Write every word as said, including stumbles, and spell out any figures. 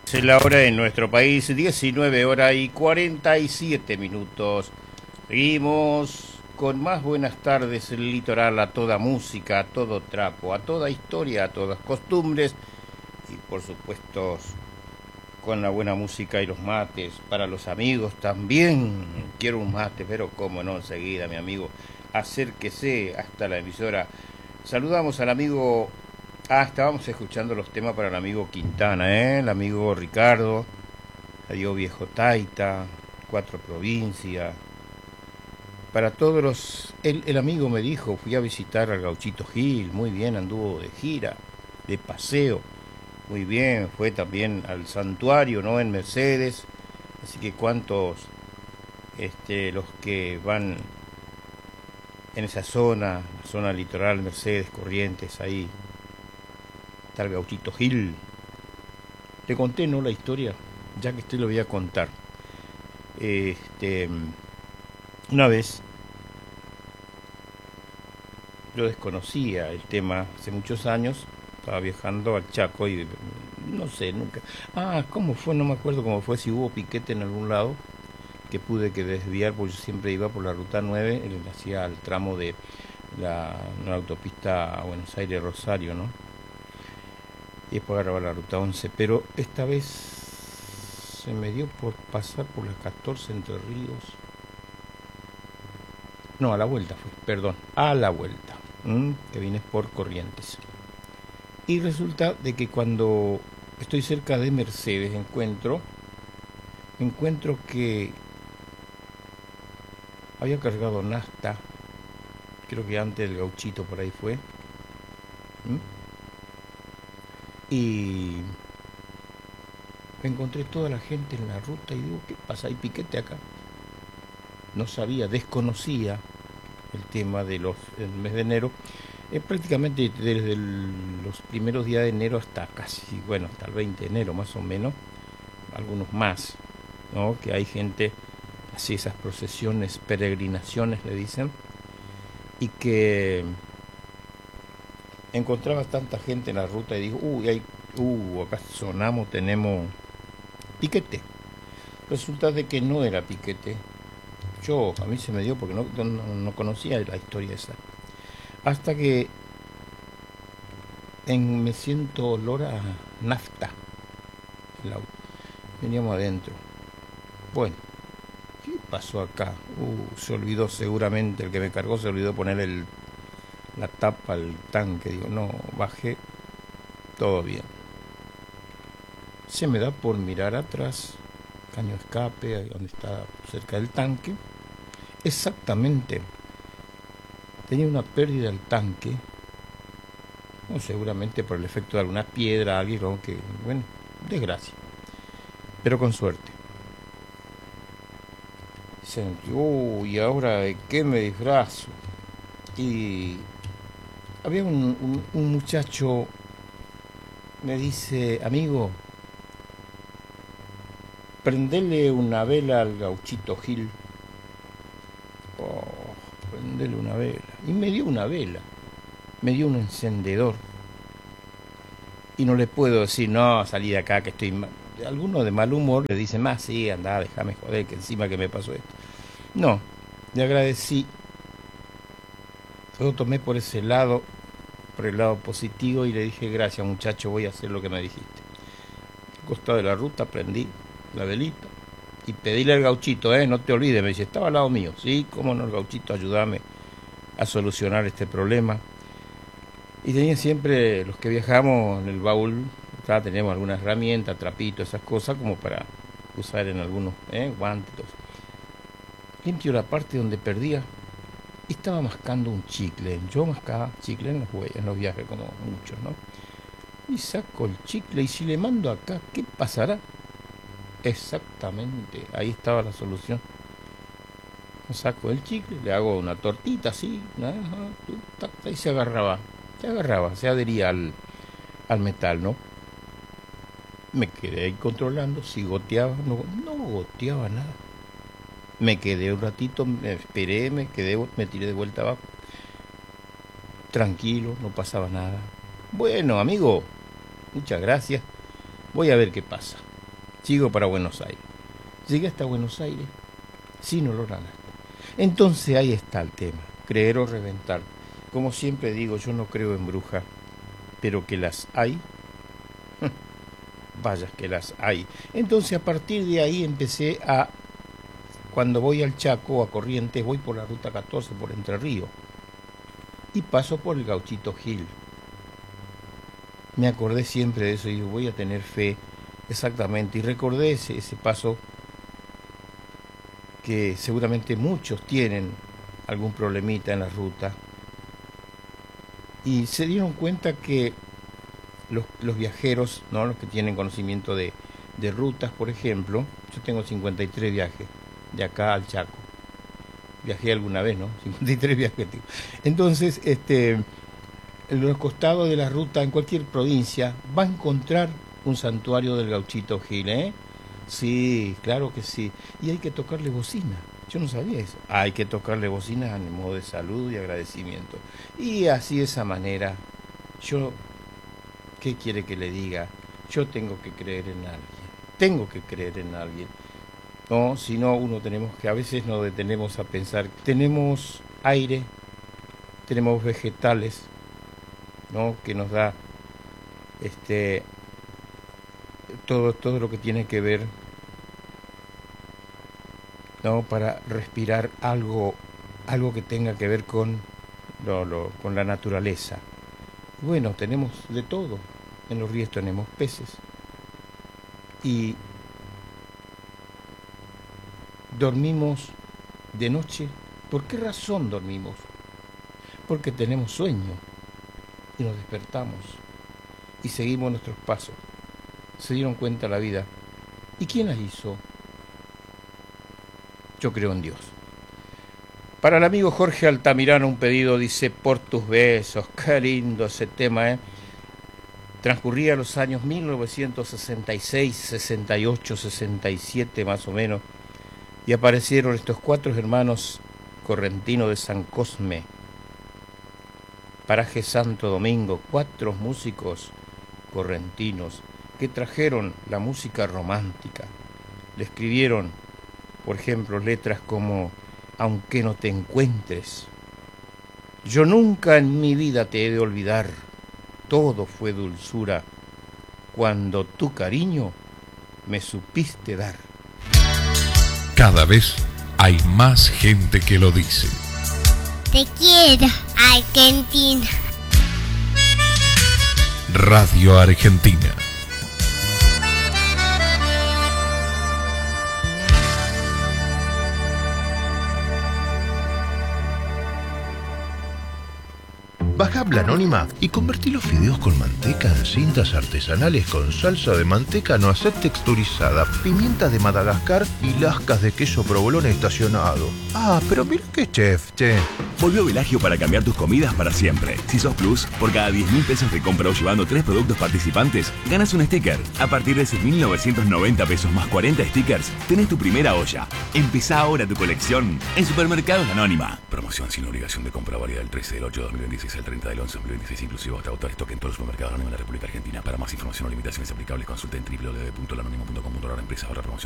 Es la hora en nuestro país, diecinueve horas y cuarenta y siete minutos. Seguimos con más buenas tardes, el litoral, a toda música, a todo trapo, a toda historia, a todas costumbres y por supuesto con la buena música y los mates para los amigos también. Quiero un mate, pero cómo no, enseguida, mi amigo, acérquese hasta la emisora. Saludamos al amigo. Ah, estábamos escuchando los temas para el amigo Quintana, ¿eh? El amigo Ricardo, adiós viejo Taita, Cuatro Provincias. Para todos los... El, el amigo me dijo, fui a visitar al Gauchito Gil, muy bien, anduvo de gira, de paseo, muy bien, fue también al santuario, ¿no? En Mercedes, así que cuántos, este, los que van en esa zona, zona litoral, Mercedes, Corrientes, ahí está el Gauchito Gil. Te conté, ¿no? La historia, ya que estoy lo voy a contar. Este, una vez yo desconocía el tema hace muchos años, estaba viajando al Chaco y no sé, nunca. Ah, ¿cómo fue? No me acuerdo cómo fue, si hubo piquete en algún lado que pude que desviar, porque yo siempre iba por la ruta nueve, hacía el tramo de la, la autopista a Buenos Aires-Rosario, ¿no? Y después agarraba la ruta once, pero esta vez se me dio por pasar por las catorce Entre Ríos. No, a la vuelta fue, perdón, a la vuelta, ¿m? Que vine por Corrientes. Y resulta de que cuando estoy cerca de Mercedes encuentro, encuentro que había cargado nafta, creo que antes del Gauchito por ahí fue, ¿m? Y encontré toda la gente en la ruta y digo, ¿qué pasa? ¿Hay piquete acá? No sabía, desconocía el tema de los el mes de enero, eh, prácticamente desde el, los primeros días de enero hasta casi, bueno, hasta el veinte de enero más o menos, algunos más, ¿no? Que hay gente, así esas procesiones, peregrinaciones le dicen, y que encontraba tanta gente en la ruta y digo, uy, hay, uh, acá sonamos, tenemos piquete. Resulta de que no era piquete. Yo, a mí se me dio porque no, no, no conocía la historia esa. Hasta que en, me siento olor a nafta. El auto. Veníamos adentro. Bueno, ¿qué pasó acá? Uh, se olvidó seguramente, el que me cargó se olvidó poner el, la tapa al tanque. Digo, no, bajé, todo bien. Se me da por mirar atrás, caño escape, donde está cerca del tanque. Exactamente, tenía una pérdida del tanque, no, seguramente por el efecto de alguna piedra, algo que, bueno, desgracia, pero con suerte. Sentí, uy, ¿y ahora de qué me disfrazo? Y había un, un, un muchacho, me dice, amigo, prendele una vela al Gauchito Gil. Oh, prendele una vela. Y me dio una vela, me dio un encendedor. Y no le puedo decir, no, salí de acá que estoy mal. Alguno de mal humor le dice, más, sí, anda, déjame joder, que encima que me pasó esto. No, le agradecí. Yo tomé por ese lado, por el lado positivo, y le dije, gracias muchacho, voy a hacer lo que me dijiste. Al costado de la ruta prendí la velita y pedíle al Gauchito, eh, no te olvides, me dice, estaba al lado mío. Sí, cómo no, el Gauchito, ayúdame a solucionar este problema. Y tenía siempre, los que viajamos en el baúl, acá tenemos algunas herramientas, trapitos, esas cosas, como para usar en algunos, ¿eh? Guantes. Limpio la parte donde perdía y estaba mascando un chicle. Yo mascaba chicle en los, en los viajes, como muchos, ¿no? Y saco el chicle y si le mando acá, ¿qué pasará? Exactamente, ahí estaba la solución. Saco el chicle, le hago una tortita así, y se agarraba, se agarraba, se adhería al, al metal, ¿no? Me quedé ahí controlando, si goteaba, no, no goteaba nada. Me quedé un ratito, me esperé, me quedé, me tiré de vuelta abajo. Tranquilo, no pasaba nada. Bueno, amigo, muchas gracias. Voy a ver qué pasa. Sigo para Buenos Aires. Llegué hasta Buenos Aires sin olor a nada. Entonces ahí está el tema, creer o reventar. Como siempre digo, yo no creo en brujas, pero que las hay, vaya que las hay. Entonces a partir de ahí empecé a, cuando voy al Chaco, a Corrientes, voy por la ruta catorce, por Entre Ríos, y paso por el Gauchito Gil. Me acordé siempre de eso y digo, voy a tener fe, exactamente, y recordé ese, ese paso que seguramente muchos tienen algún problemita en la ruta, y se dieron cuenta que los, los viajeros, ¿no?, los que tienen conocimiento de, de rutas, por ejemplo, yo tengo cincuenta y tres viajes de acá al Chaco, viajé alguna vez, ¿no? cincuenta y tres viajes. Entonces, este, en los costados de la ruta, en cualquier provincia, va a encontrar un santuario del Gauchito Gil, ¿eh? Sí, claro que sí. Y hay que tocarle bocina. Yo no sabía eso. Hay que tocarle bocina en modo de salud y agradecimiento. Y así de esa manera, yo, ¿qué quiere que le diga? Yo tengo que creer en alguien. Tengo que creer en alguien. No, si no, uno tenemos que, a veces nos detenemos a pensar, tenemos aire, tenemos vegetales, ¿no?, que nos da este todo todo lo que tiene que ver, ¿no?, para respirar algo algo que tenga que ver con lo, lo, con la naturaleza. Bueno, tenemos de todo. En los ríos tenemos peces. Y dormimos de noche. ¿Por qué razón dormimos? Porque tenemos sueño y nos despertamos y seguimos nuestros pasos. Se dieron cuenta la vida. ¿Y quién las hizo? Yo creo en Dios. Para el amigo Jorge Altamirano, un pedido, dice: por tus besos. Qué lindo ese tema, ¿eh? Transcurría los años mil novecientos sesenta y seis, sesenta y ocho, sesenta y siete más o menos, y aparecieron estos cuatro hermanos correntinos de San Cosme, paraje Santo Domingo, cuatro músicos correntinos que trajeron la música romántica. Le escribieron, por ejemplo, letras como: aunque no te encuentres, yo nunca en mi vida te he de olvidar, todo fue dulzura cuando tu cariño me supiste dar. Cada vez hay más gente que lo dice. Te quiero, Argentina. Radio Argentina. Baja la Anónima y convertí los fideos con manteca en cintas artesanales con salsa de manteca no aceite texturizada, pimienta de Madagascar y lascas de queso provolone estacionado. Ah, pero mira qué chef, che. Volvió Velagio para cambiar tus comidas para siempre. Si sos Plus, por cada diez mil pesos de compra o llevando tres productos participantes, ganas un sticker. A partir de seis mil novecientos noventa pesos más cuarenta stickers, tenés tu primera olla. Empezá ahora tu colección en Supermercados La Anónima. Promoción sin obligación de compra válida del trece del ocho de dos mil veintiséis al treinta del once de dos mil veintiséis, inclusive hasta agotar stock en todos los supermercados Anónima de la República Argentina. Para más información o limitaciones aplicables, consulta en doble u doble u doble u punto lanónimo punto com punto a r. Empresa ahora promoción.